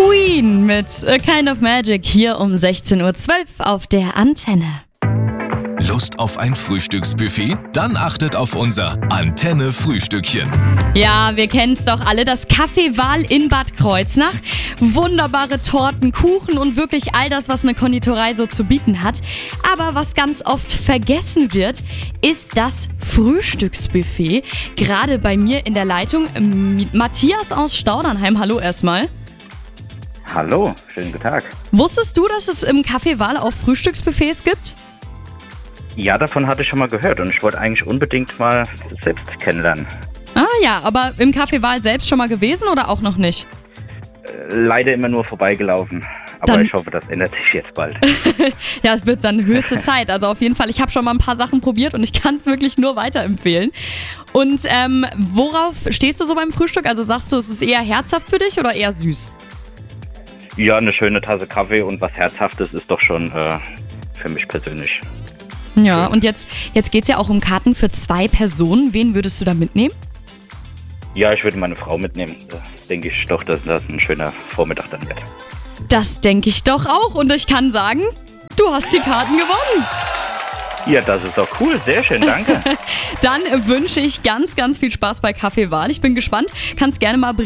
Queen mit A Kind of Magic hier um 16:12 Uhr auf der Antenne. Lust auf ein Frühstücksbuffet? Dann achtet auf unser Antenne-Frühstückchen. Ja, wir kennen es doch alle, das Café Wahl in Bad Kreuznach. Wunderbare Torten, Kuchen und wirklich all das, was eine Konditorei so zu bieten hat. Aber was ganz oft vergessen wird, ist das Frühstücksbuffet. Gerade bei mir in der Leitung Matthias aus Staudernheim. Hallo erstmal. Hallo, schönen guten Tag. Wusstest du, dass es im Café Wahl auch Frühstücksbuffets gibt? Ja, davon hatte ich schon mal gehört und ich wollte eigentlich unbedingt mal selbst kennenlernen. Ah ja, aber im Café Wahl selbst schon mal gewesen oder auch noch nicht? Leider immer nur vorbeigelaufen, aber Dann- ich hoffe, das ändert sich jetzt bald. Ja, es wird dann höchste Zeit. Also auf jeden Fall, ich habe schon mal ein paar Sachen probiert und ich kann es wirklich nur weiterempfehlen. Und worauf stehst du so beim Frühstück? Also sagst du, es ist eher herzhaft für dich oder eher süß? Ja, eine schöne Tasse Kaffee und was Herzhaftes ist doch schon für mich persönlich. Ja, und jetzt geht's ja auch um Karten für 2 Personen. Wen würdest du da mitnehmen? Ja, ich würde meine Frau mitnehmen. Da denke ich doch, dass das ein schöner Vormittag dann wird. Das denke ich doch auch. Und ich kann sagen, du hast die Karten gewonnen. Ja, das ist doch cool. Sehr schön, danke. Dann wünsche ich ganz, ganz viel Spaß bei Café Wahl. Ich bin gespannt. Kannst gerne mal